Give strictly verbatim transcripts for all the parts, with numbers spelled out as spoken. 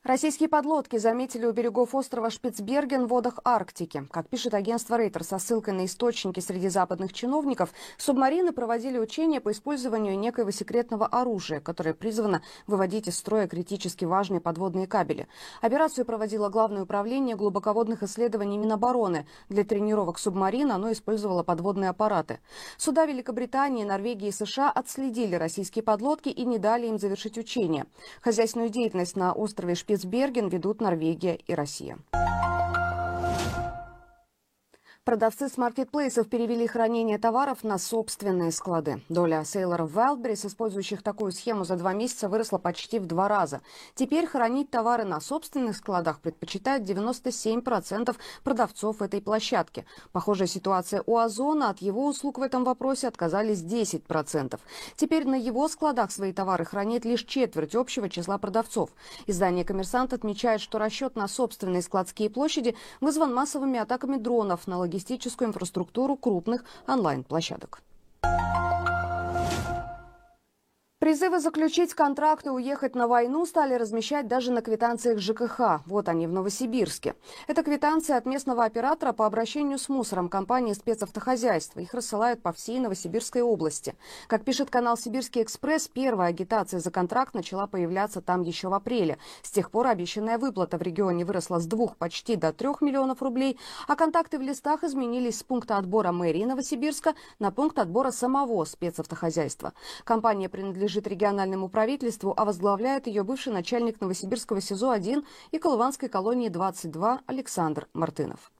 Российские подлодки заметили у берегов острова Шпицберген в водах Арктики. Как пишет агентство Рейтер со ссылкой на источники среди западных чиновников, субмарины проводили учения по использованию некоего секретного оружия, которое призвано выводить из строя критически важные подводные кабели. Операцию проводило Главное управление глубоководных исследований Минобороны. Для тренировок субмарин оно использовало подводные аппараты. Суда Великобритании, Норвегии и США отследили российские подлодки и не дали им завершить учения. Хозяйственную деятельность на острове Шпицберген ведут Норвегия и Россия. Продавцы с маркетплейсов перевели хранение товаров на собственные склады. Доля сейлоров Wildberries, использующих такую схему, за два месяца выросла почти в два раза. Теперь хранить товары на собственных складах предпочитают девяносто семь процентов продавцов этой площадки. Похожая ситуация у Озона. От его услуг в этом вопросе отказались десять процентов. Теперь на его складах свои товары хранит лишь четверть общего числа продавцов. Издание «Коммерсант» отмечает, что расчет на собственные складские площади вызван массовыми атаками дронов на логистику. логистическую инфраструктуру крупных онлайн-площадок. Призывы заключить контракт и уехать на войну стали размещать даже на квитанциях ЖКХ. Вот они в Новосибирске. Это квитанции от местного оператора по обращению с мусором компании спецавтохозяйства. Их рассылают по всей Новосибирской области. Как пишет канал «Сибирский экспресс», первая агитация за контракт начала появляться там еще в апреле. С тех пор обещанная выплата в регионе выросла с двух почти до трех миллионов рублей, а контакты в листах изменились с пункта отбора мэрии Новосибирска на пункт отбора самого спецавтохозяйства. Компания принадлежит региональному правительству, а возглавляет ее бывший начальник Новосибирского СИЗО один и Колыванской колонии двадцать два Александр Мартынов.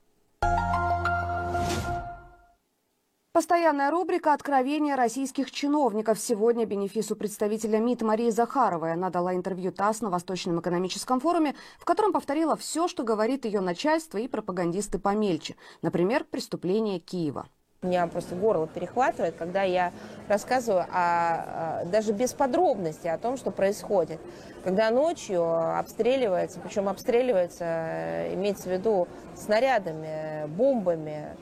Постоянная рубрика «Откровения российских чиновников». Сегодня бенефису представителя МИД Марии Захаровой. Она дала интервью ТАСС на Восточном экономическом форуме, в котором повторила все, что говорит ее начальство и пропагандисты помельче. Например, преступление Киева. Меня просто горло перехватывает, когда я рассказываю о, даже без подробностей о том, что происходит. Когда ночью обстреливается, причем обстреливается, имеется в виду снарядами, бомбами,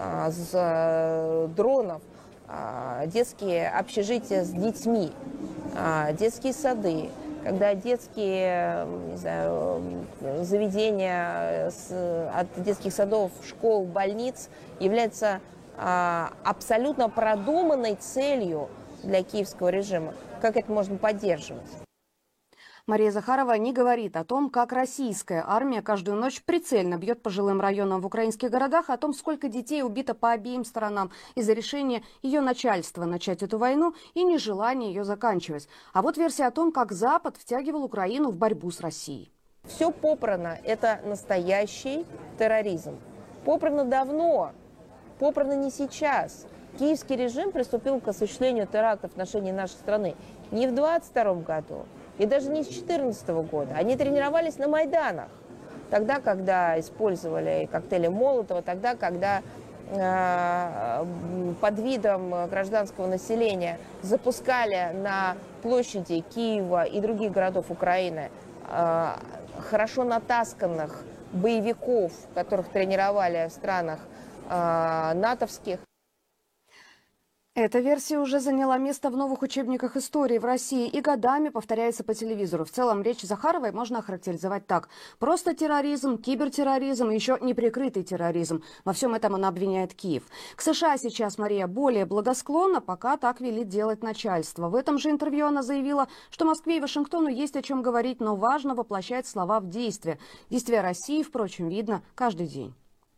с дронов, детские общежития с детьми, детские сады, когда детские, не знаю, заведения от детских садов, школ, больниц являются абсолютно продуманной целью для киевского режима. Как это можно поддерживать? Мария Захарова не говорит о том, как российская армия каждую ночь прицельно бьет по жилым районам в украинских городах, о том, сколько детей убито по обеим сторонам из-за решения ее начальства начать эту войну и нежелания ее заканчивать. А вот версия о том, как Запад втягивал Украину в борьбу с Россией. Все попрано. Это настоящий терроризм. Попрано давно. Попрано не сейчас. Киевский режим приступил к осуществлению терактов в отношении нашей страны не в двадцать втором году и даже не с две тысячи четырнадцатого года. Они тренировались на Майданах. Тогда, когда использовали коктейли Молотова, тогда, когда э, под видом гражданского населения запускали на площади Киева и других городов Украины э, хорошо натасканных боевиков, которых тренировали в странах натовских. Эта версия уже заняла место в новых учебниках истории в России и годами повторяется по телевизору. В целом речь Захаровой можно охарактеризовать так. Просто терроризм, кибертерроризм и еще неприкрытый терроризм. Во всем этом она обвиняет Киев. К США сейчас Мария более благосклонна, пока так велит делать начальство. В этом же интервью она заявила, что Москве и Вашингтону есть о чем говорить, но важно воплощать слова в действие. Действия России, впрочем, видно каждый день.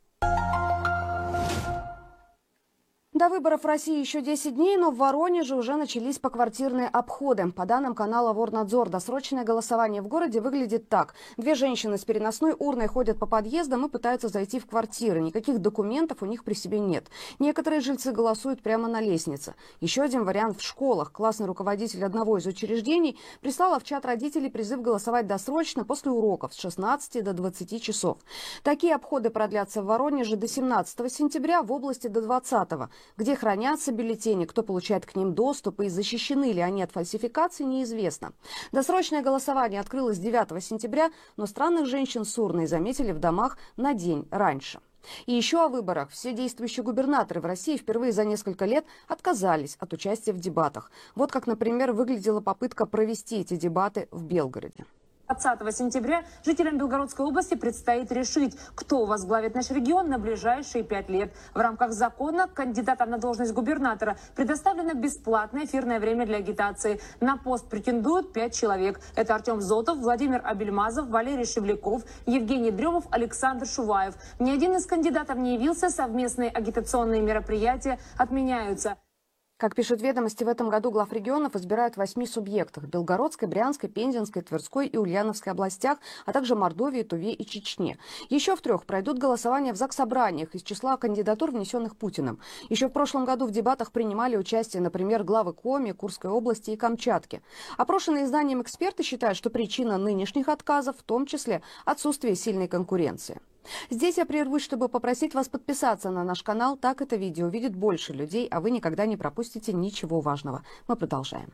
До выборов в России еще десять дней, но в Воронеже уже начались поквартирные обходы. По данным канала Ворнадзор, досрочное голосование в городе выглядит так. Две женщины с переносной урной ходят по подъездам и пытаются зайти в квартиры. Никаких документов у них при себе нет. Некоторые жильцы голосуют прямо на лестнице. Еще один вариант в школах. Классный руководитель одного из учреждений прислала в чат родителей призыв голосовать досрочно после уроков с шестнадцати до двадцати часов. Такие обходы продлятся в Воронеже до семнадцатого сентября, в области до двадцатого. Где хранятся бюллетени, кто получает к ним доступ и защищены ли они от фальсификаций, неизвестно. Досрочное голосование открылось девятого сентября, но странных женщин с урной заметили в домах на день раньше. И еще о выборах. Все действующие губернаторы в России впервые за несколько лет отказались от участия в дебатах. Вот как, например, выглядела попытка провести эти дебаты в Белгороде. двадцатого сентября жителям Белгородской области предстоит решить, кто возглавит наш регион на ближайшие пять лет. В рамках закона кандидатам на должность губернатора предоставлено бесплатное эфирное время для агитации. На пост претендуют пять человек. Это Артем Зотов, Владимир Абельмазов, Валерий Шевляков, Евгений Дремов, Александр Шуваев. Ни один из кандидатов не явился, совместные агитационные мероприятия отменяются. Как пишут «Ведомости», в этом году глав регионов избирают в восьми субъектах – Белгородской, Брянской, Пензенской, Тверской и Ульяновской областях, а также Мордовии, Туве и Чечне. Еще в трех пройдут голосования в заксобраниях из числа кандидатур, внесенных Путиным. Еще в прошлом году в дебатах принимали участие, например, главы Коми, Курской области и Камчатки. Опрошенные изданием эксперты считают, что причина нынешних отказов в том числе отсутствие сильной конкуренции. Здесь я прервусь, чтобы попросить вас подписаться на наш канал. Так это видео увидит больше людей, а вы никогда не пропустите ничего важного. Мы продолжаем.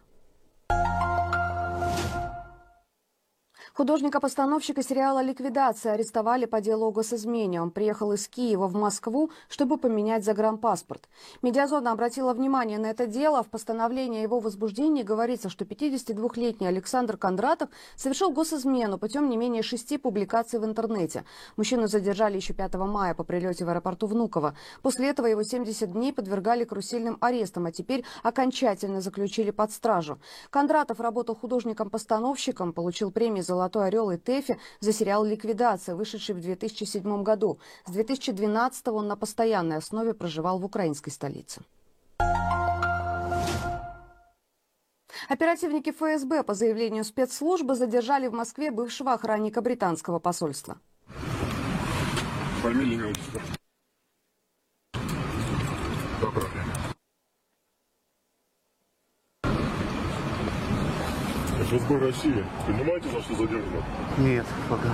Художника-постановщика сериала «Ликвидация» арестовали по делу о госизмене. Он приехал из Киева в Москву, чтобы поменять загранпаспорт. Медиазона обратила внимание на это дело. В постановлении о его возбуждении говорится, что пятидесятидвухлетний Александр Кондратов совершил госизмену путем не менее шести публикаций в интернете. Мужчину задержали еще пятого мая по прилете в аэропорту Внуково. После этого его семьдесят дней подвергали карусельным арестам, а теперь окончательно заключили под стражу. Кондратов работал художником-постановщиком, получил премии «Золотой орел» и ТЭФИ за сериал «Ликвидация», вышедший в две тысячи седьмом году. С две тысячи двенадцатого он на постоянной основе проживал в украинской столице. Оперативники эф эс бэ по заявлению спецслужбы задержали в Москве бывшего охранника британского посольства. Фамилия, эф эс бэ России. Понимаете, за что задерживают? Нет, пока.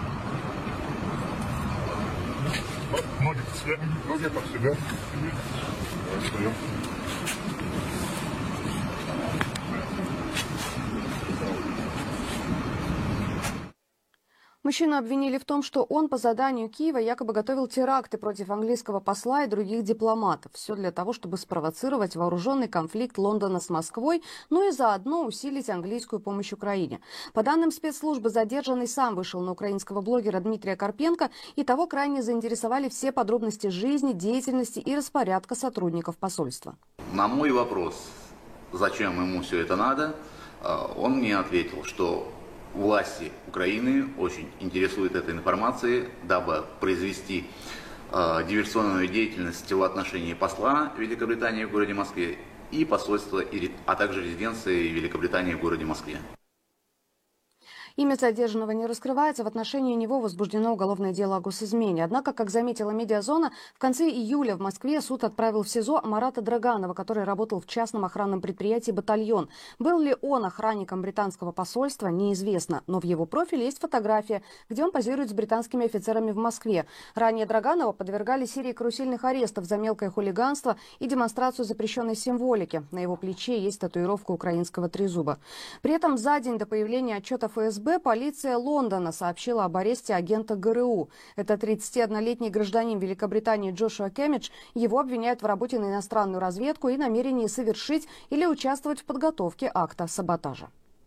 Ноги под себя. Ноги под себя. Встаем. Мужчину обвинили в том, что он по заданию Киева якобы готовил теракты против английского посла и других дипломатов. Все для того, чтобы спровоцировать вооруженный конфликт Лондона с Москвой, ну и заодно усилить английскую помощь Украине. По данным спецслужбы, задержанный сам вышел на украинского блогера Дмитрия Карпенко, и того крайне заинтересовали все подробности жизни, деятельности и распорядка сотрудников посольства. На мой вопрос, зачем ему все это надо, он мне ответил, что власти Украины очень интересует этой информацией, дабы произвести э, диверсионную деятельность в отношении посла Великобритании в городе Москве и посольства, а также резиденции Великобритании в городе Москве. Имя задержанного не раскрывается, в отношении него возбуждено уголовное дело о госизмене. Однако, как заметила Медиазона, в конце июля в Москве суд отправил в СИЗО Марата Драганова, который работал в частном охранном предприятии «Батальон». Был ли он охранником британского посольства, неизвестно, но в его профиле есть фотография, где он позирует с британскими офицерами в Москве. Ранее Драганова подвергали серии карусельных арестов за мелкое хулиганство и демонстрацию запрещенной символики. На его плече есть татуировка украинского трезуба. При этом за день до появления отчета эф эс бэ полиция Лондона сообщила об аресте агента гэ эр у. Это тридцатиоднолетний гражданин Великобритании Джошуа Кемидж. Его обвиняют в работе на иностранную разведку и намерении совершить или участвовать в подготовке акта саботажа.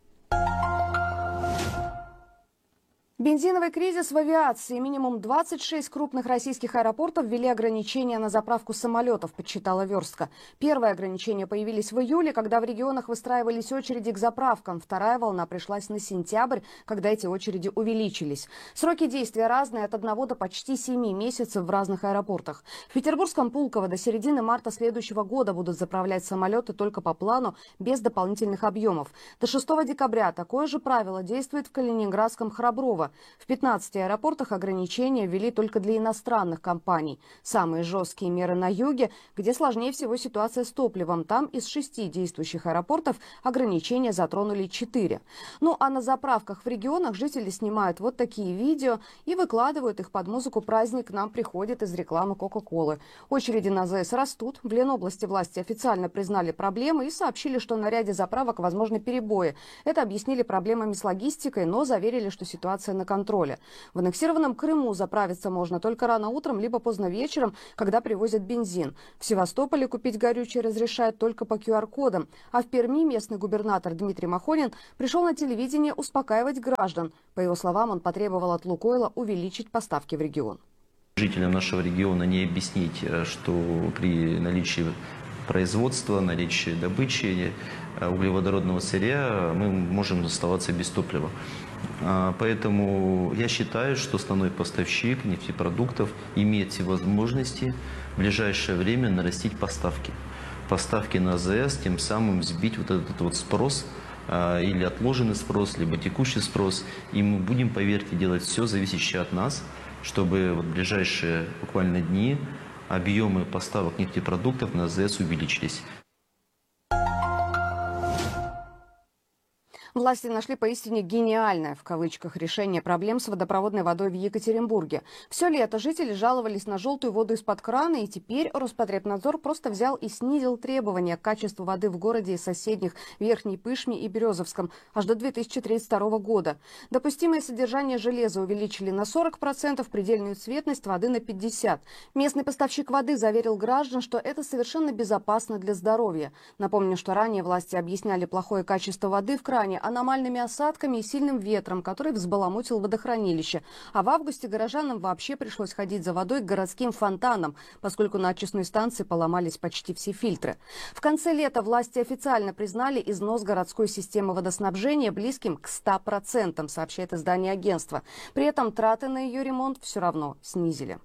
Бензиновый кризис в авиации. Минимум двадцать шесть крупных российских аэропортов ввели ограничения на заправку самолетов, подсчитала Верстка. Первые ограничения появились в июле, когда в регионах выстраивались очереди к заправкам. Вторая волна пришлась на сентябрь, когда эти очереди увеличились. Сроки действия разные, от одного до почти семи месяцев в разных аэропортах. В Петербургском Пулково до середины марта следующего года будут заправлять самолеты только по плану, без дополнительных объемов. До шестого декабря такое же правило действует в Калининградском Храброво. В пятнадцати аэропортах ограничения ввели только для иностранных компаний. Самые жесткие меры на юге, где сложнее всего ситуация с топливом. Там из шести действующих аэропортов ограничения затронули четыре. Ну а на заправках в регионах жители снимают вот такие видео и выкладывают их под музыку «Праздник нам приходит» из рекламы Кока-Колы. Очереди на ЗС растут. В Ленобласти власти официально признали проблемы и сообщили, что на ряде заправок возможны перебои. Это объяснили проблемами с логистикой, но заверили, что ситуация на контроле. В аннексированном Крыму заправиться можно только рано утром, либо поздно вечером, когда привозят бензин. В Севастополе купить горючее разрешают только по ку ар кодам. А в Перми местный губернатор Дмитрий Махонин пришел на телевидение успокаивать граждан. По его словам, он потребовал от «Лукойла» увеличить поставки в регион. Жителям нашего региона не объяснить, что при наличии производства, наличии добычи углеводородного сырья мы можем оставаться без топлива. Поэтому я считаю, что основной поставщик нефтепродуктов имеет все возможности в ближайшее время нарастить поставки. Поставки на а зэ эс, тем самым сбить вот этот вот спрос, или отложенный спрос, либо текущий спрос. И мы будем, поверьте, делать все зависящее от нас, чтобы в ближайшие буквально дни объемы поставок нефтепродуктов на а зэ эс увеличились. Власти нашли поистине «гениальное» в кавычках решение проблем с водопроводной водой в Екатеринбурге. Все лето жители жаловались на желтую воду из-под крана, и теперь Роспотребнадзор просто взял и снизил требования к качеству воды в городе и соседних Верхней Пышме и Березовском аж до две тысячи тридцать второго года. Допустимое содержание железа увеличили на сорок процентов, предельную цветность воды на пятьдесят процентов. Местный поставщик воды заверил граждан, что это совершенно безопасно для здоровья. Напомню, что ранее власти объясняли плохое качество воды в кране аномальными осадками и сильным ветром, который взбаламутил водохранилище. А в августе горожанам вообще пришлось ходить за водой к городским фонтанам, поскольку на очистной станции поломались почти все фильтры. В конце лета власти официально признали износ городской системы водоснабжения близким к ста процентам, сообщает издание агентства. При этом траты на ее ремонт все равно снизили.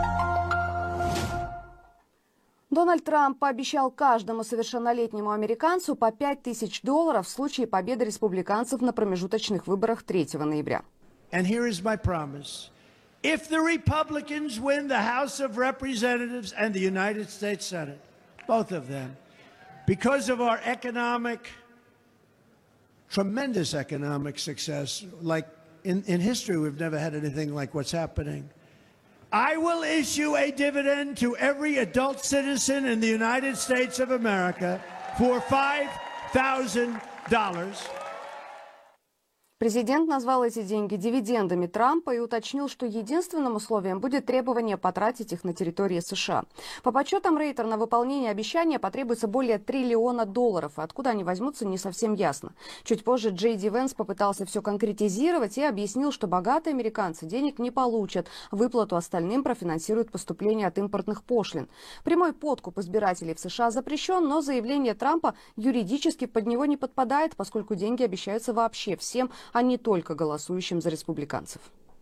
Дональд Трамп пообещал каждому совершеннолетнему американцу по пять тысяч долларов в случае победы республиканцев на промежуточных выборах третьего ноября. And here is my promise. If the Republicans win the House of Representatives and the United States Senate, both of them, because of our economic, tremendous economic success, like in, in history we've never had anything like what's happening, I will issue a dividend to every adult citizen in the United States of America for five thousand dollars. Президент назвал эти деньги дивидендами Трампа и уточнил, что единственным условием будет требование потратить их на территории США. По подсчетам Рейтер, на выполнение обещания потребуется более триллиона долларов. И откуда они возьмутся, не совсем ясно. Чуть позже Джей Ди Венс попытался все конкретизировать и объяснил, что богатые американцы денег не получат. Выплату остальным профинансируют поступления от импортных пошлин. Прямой подкуп избирателей в США запрещен, но заявление Трампа юридически под него не подпадает, поскольку деньги обещаются вообще всем, а не только голосующим за республиканцев.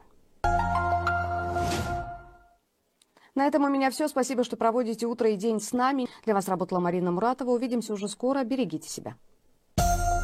На этом у меня все. Спасибо, что проводите утро и день с нами. Для вас работала Марина Муратова. Увидимся уже скоро. Берегите себя.